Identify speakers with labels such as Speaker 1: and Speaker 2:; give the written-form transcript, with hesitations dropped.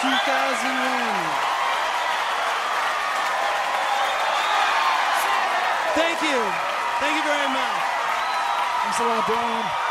Speaker 1: 2001. Thank you. Thank you very much.
Speaker 2: Thanks a lot, Brian.